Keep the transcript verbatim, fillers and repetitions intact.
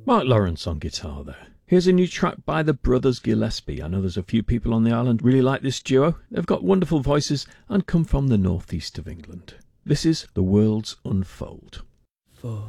Mark Lawrence on guitar there. Here's a new track by the Brothers Gillespie. I know there's a few people on the island really like this duo. They've got wonderful voices and come from the northeast of England. This is The World's Unfold. Four.